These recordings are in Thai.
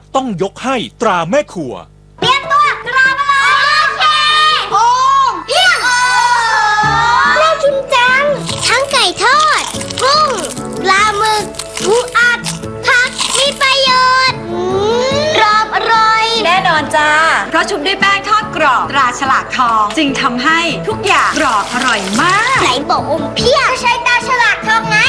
ต้องยกให้ตราแม่ครัวเตรียมตัวกราบอะไรโอ้เพียงน่ากินจังทั้งไก่ทอดกุ้งปลาหมึกปูอัดผักมีประโยชน์กรอบอร่อยแน่นอนจ้าเพราะชุบด้วยแป้งทอดกรอบตราฉลากทองจึงทำให้ทุกอย่างกรอบอร่อยมากไหนบอกอมเพียงใช้ตราฉลากทองไง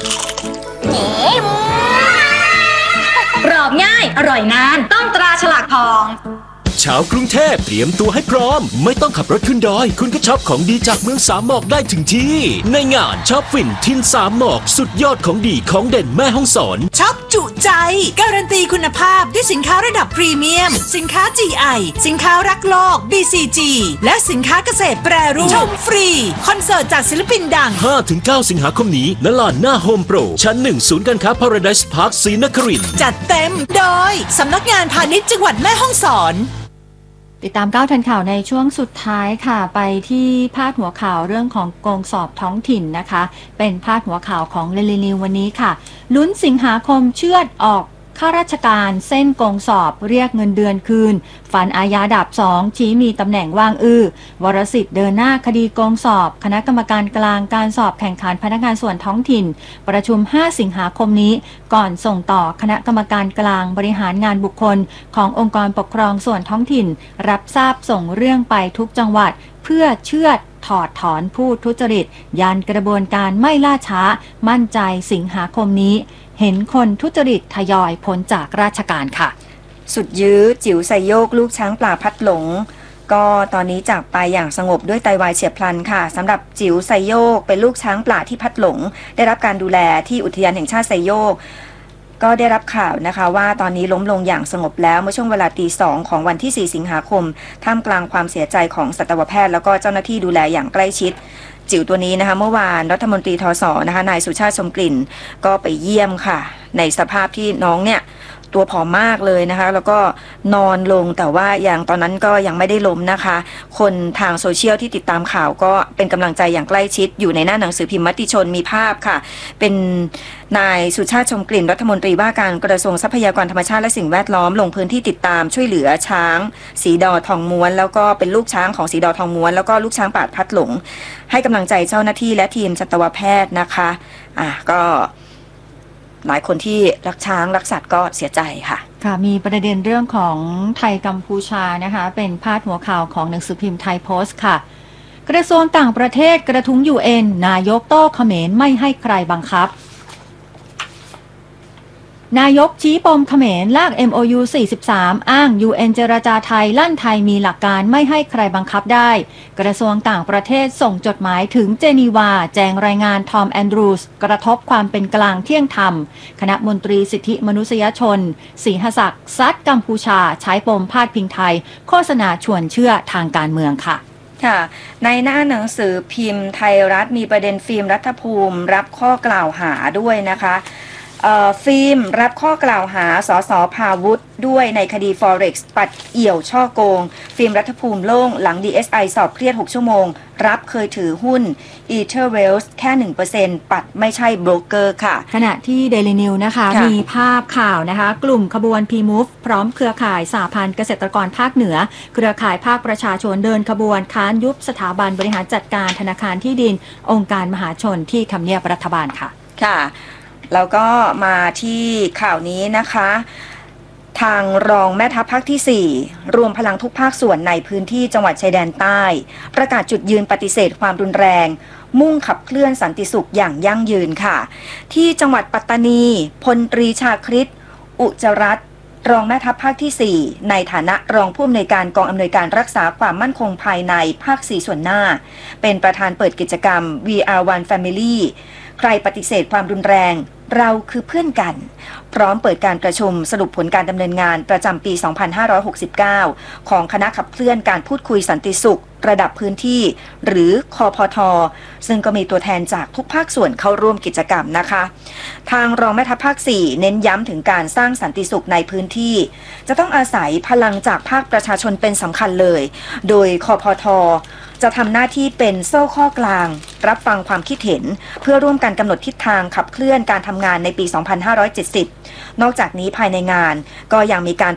กรอบง่ายอร่อยนานต้องตราฉลากทองชาวกรุงเทพเตรียมตัวให้พร้อมไม่ต้องขับรถขึ้นดอยคุณก็ช็อปของดีจากเมืองสามหมอกได้ถึงที่ในงานช็อปฟินทินสามหมอกสุดยอดของดีของเด่นแม่ฮ่องสอนช็อปจุใจการันตีคุณภาพด้วยสินค้าระดับพรีเมียมสินค้า GI สินค้ารักโลก BCG และสินค้าเกษตรแปรรูปชมฟรีคอนเสิร์ตจากศิลปินดัง 5-9 สิงหาคมนี้ณลานหน้าโฮมโปรชั้น 1 ศูนย์การค้า Paradise Park ศรีนครินทร์จัดเต็มโดยสำนักงานพาณิชย์จังหวัดแม่ฮ่องสอนติดตามก้าวทันข่าวในช่วงสุดท้ายค่ะไปที่พาดหัวข่าวเรื่องของโกงสอบท้องถิ่นนะคะเป็นพาดหัวข่าวของเรลินิววันนี้ค่ะลุ้นสิงหาคมเชือดออกข้าราชการเส้นโกงสอบเรียกเงินเดือนคืนฝันอาญาดาบ2ชี้มีตำแหน่งว่างวรสิทธิ์เดินหน้าคดีโกงสอบคณะกรรมการกลางการสอบแข่งขันพนักงานส่วนท้องถิ่นประชุม5สิงหาคมนี้ก่อนส่งต่อคณะกรรมการกลางบริหารงานบุคคลขององค์กรปกครองส่วนท้องถิ่นรับทราบส่งเรื่องไปทุกจังหวัดเพื่อเชือดถอดถอนผู้ทุจริตยันกระบวนการไม่ล่าช้ามั่นใจสิงหาคมนี้เห็นคนทุจริตทยอยพ้นจากราชการค่ะสุดยื้อจิ๋วไซโยกลูกช้างป่าพัดหลงก็ตอนนี้จากไปอย่างสงบด้วยไตวายเฉียบพลันค่ะสำหรับจิ๋วไซโยกเป็นลูกช้างป่าที่พัดหลงได้รับการดูแลที่อุทยานแห่งชาติไซโยกก็ได้รับข่าวนะคะว่าตอนนี้ล้มลงอย่างสงบแล้วเมื่อช่วงเวลาตี 2ของวันที่4สิงหาคมท่ามกลางความเสียใจของสัตวแพทย์แล้วก็เจ้าหน้าที่ดูแลอย่างใกล้ชิดจิ๋วตัวนี้นะคะเมื่อวานรัฐมนตรีทศนะคะนายสุชาติชมกลิ่นก็ไปเยี่ยมค่ะในสภาพที่น้องเนี่ยตัวผอมมากเลยนะคะแล้วก็นอนลงแต่ว่าอย่างตอนนั้นก็ยังไม่ได้ล้มนะคะคนทางโซเชียลที่ติดตามข่าวก็เป็นกำลังใจอย่างใกล้ชิดอยู่ในหน้าหนังสือพิมพ์มติชนมีภาพค่ะเป็นนายสุชาติชมกลิ่นรัฐมนตรีว่าการกระทรวงทรัพยากรธรรมชาติและสิ่งแวดล้อมลงพื้นที่ติดตามช่วยเหลือช้างสีดอทองม้วนแล้วก็เป็นลูกช้างของสีดอทองม้วนแล้วก็ลูกช้างป่าพัดหลงให้กำลังใจเจ้าหน้าที่และทีมสัตวแพทย์นะคะก็หลายคนที่รักช้างรักสัตว์ก็เสียใจค่ะค่ะมีประเด็นเรื่องของไทยกัมพูชานะคะเป็นพาดหัวข่าวของหนังสือพิมพ์ไทยโพสต์ค่ะกระทรวงต่างประเทศกระทุ้ง UN นายกโต้เขมรไม่ให้ใครบังคับนายกชี้ปมเขมรลาก MOU 43 อ้าง UN เจรจาไทยลั่นไทยมีหลักการไม่ให้ใครบังคับได้กระทรวงต่างประเทศส่งจดหมายถึงเจนีวาแจ้งรายงานทอมแอนดรูสกระทบความเป็นกลางเที่ยงธรรมคณะมนตรีสิทธิมนุษยชนศรีหศักดิ์ซัดกัมพูชาใช้ปมพาดพิงไทยโฆษณาชวนเชื่อทางการเมืองค่ะค่ะในหน้าหนังสือพิมพ์ไทยรัฐมีประเด็นฟิล์มรัฐภูมิรับข้อกล่าวหาด้วยนะคะฟิล์มรับข้อกล่าวหาสสภาวุฒิด้วยในคดี Forex ปัดเอี่ยวช่อโกงฟิล์มรัฐภูมิโล่งหลัง DSI สอบเครียด6ชั่วโมงรับเคยถือหุ้น Etherwealth แค่ 1% ปัดไม่ใช่โบรกเกอร์ค่ะขณะที่ Daily News นะคะมีภาพข่าวนะคะกลุ่มขบวน P-Move พร้อมเครือข่ายสหพันธ์เกษตรกรภาคเหนือเครือข่ายภาคประชาชนเดินขบวนค้านยุบสถาบันบริหารจัดการธนาคารที่ดินองค์การมหาชนที่ทำเนียบรัฐบาลค่ะค่ะแล้วก็มาที่ข่าวนี้นะคะทางรองแม่ทัพภาคที่4รวมพลังทุกภาคส่วนในพื้นที่จังหวัดชายแดนใต้ประกาศจุดยืนปฏิเสธความรุนแรงมุ่งขับเคลื่อนสันติสุขอย่างยั่งยืนค่ะที่จังหวัดปัตตานีพลตรีชาคริตอุจรัตน์รองแม่ทัพภาคที่4ในฐานะรองผู้อำนวยการกองอำนวยการรักษาความมั่นคงภายในภาค4ส่วนหน้าเป็นประธานเปิดกิจกรรม We Are One Family ใครปฏิเสธความรุนแรงเราคือเพื่อนกันพร้อมเปิดการประชุมสรุปผลการดำเนินงานประจำปี 2569 ของคณะขับเคลื่อนการพูดคุยสันติสุขระดับพื้นที่หรือคพท.ซึ่งก็มีตัวแทนจากทุกภาคส่วนเข้าร่วมกิจกรรมนะคะทางรองแม่ทัพภาค4เน้นย้ำถึงการสร้างสันติสุขในพื้นที่จะต้องอาศัยพลังจากภาคประชาชนเป็นสำคัญเลยโดยคพท.จะทำหน้าที่เป็นโซ่ข้อกลางรับฟังความคิดเห็นเพื่อร่วมกันกำหนดทิศทางขับเคลื่อนการทำงานในปี 2570 นอกจากนี้ภายในงานก็ยังมีการ